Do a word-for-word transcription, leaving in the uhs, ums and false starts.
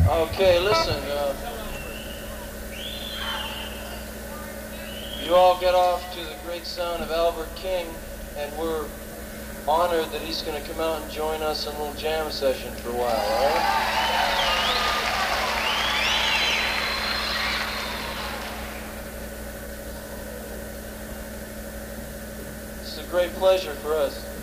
Okay, listen. Uh, you all get off to the great sound of Albert King, and we're honored that he's going to come out and join us in a little jam session for a while, all right? It's a great pleasure for us.